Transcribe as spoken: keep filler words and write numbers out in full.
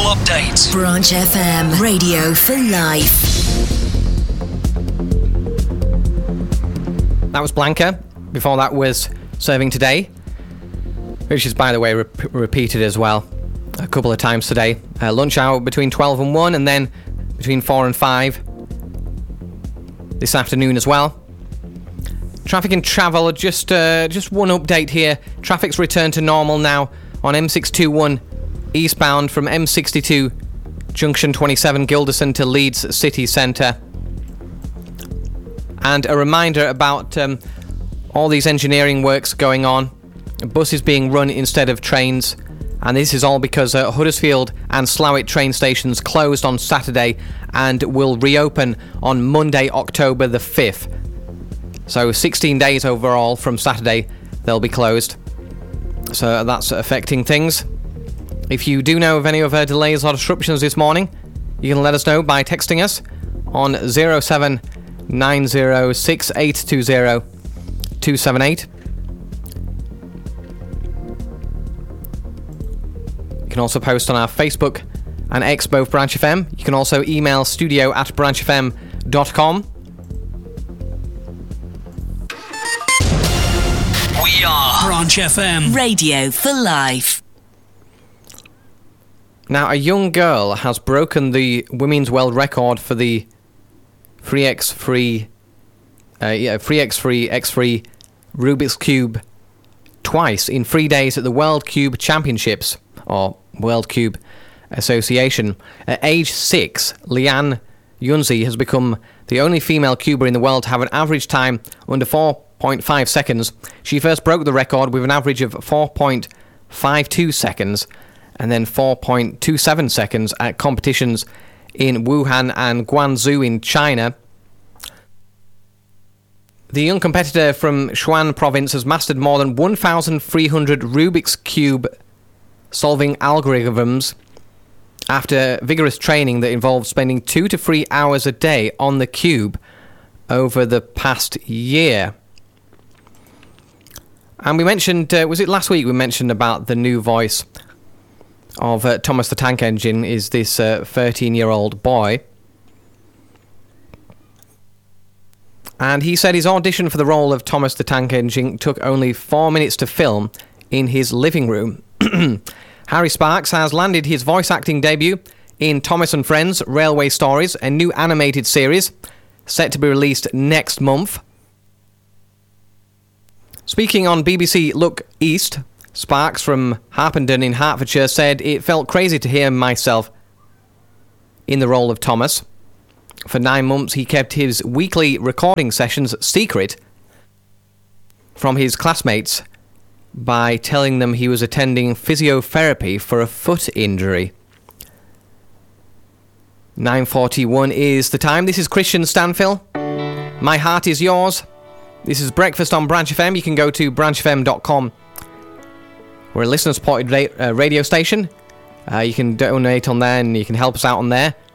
update. Branch F M, radio for life. That was Blanca. Before that was Serving Today, which is, by the way, re- repeated as well a couple of times today. Uh, lunch hour between twelve and one, and then between four and five this afternoon as well. Traffic and travel, just uh, just one update here. Traffic's returned to normal now on M six twenty-one eastbound from M sixty-two junction twenty-seven Gilderson to Leeds city centre. And a reminder about um, all these engineering works going on. Buses being run instead of trains. And this is all because uh, Huddersfield and Slough train stations closed on Saturday and will reopen on Monday, October the fifth. So sixteen days overall from Saturday they'll be closed. So that's affecting things. If you do know of any of our delays or disruptions this morning, you can let us know by texting us on zero seven nine zero six eight two zero two seven eight. You can also post on our Facebook and X, both Branch F M. You can also email studio at branch f m dot com. We are Branch F M, radio for life. Now, a young girl has broken the women's world record for the free X free, uh, yeah, free X free X free Rubik's Cube twice in three days at the World Cube Championships, or World Cube Association. At age six, Leanne Yunzi has become the only female cuber in the world to have an average time under four point five seconds. She first broke the record with an average of four point five two seconds, and then four point two seven seconds at competitions in Wuhan and Guangzhou in China. The young competitor from Sichuan province has mastered more than one thousand three hundred Rubik's Cube solving algorithms after vigorous training that involved spending two to three hours a day on the cube over the past year. And we mentioned, uh, was it last week we mentioned about the new voice of uh, Thomas the Tank Engine is this uh, thirteen-year-old boy. And he said his audition for the role of Thomas the Tank Engine took only four minutes to film in his living room. Harry Sparks has landed his voice acting debut in Thomas and Friends Railway Stories, a new animated series set to be released next month. Speaking on B B C Look East, Sparks from Harpenden in Hertfordshire said it felt crazy to hear myself in the role of Thomas. For nine months he kept his weekly recording sessions secret from his classmates by telling them he was attending physiotherapy for a foot injury. nine forty-one is the time. This is Christian Stanfill. My Heart Is Yours. This is Breakfast on Branch F M. You can go to branch f m dot com. We're a listener-supported ra- uh, radio station. Uh, you can donate on there and you can help us out on there.